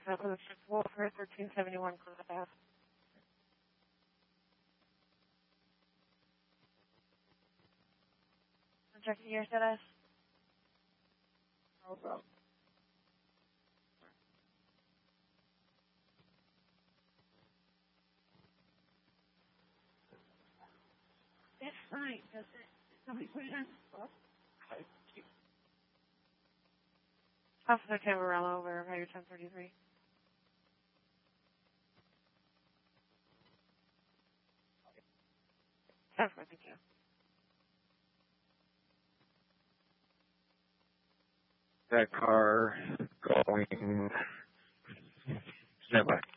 That was Wolfer 1371 Columbus Ave. I'm checking your status. No problem. It's fine. Somebody put it in. Officer Tamarello, verify your 1033. That's what I think, yeah. That car going. Stand by.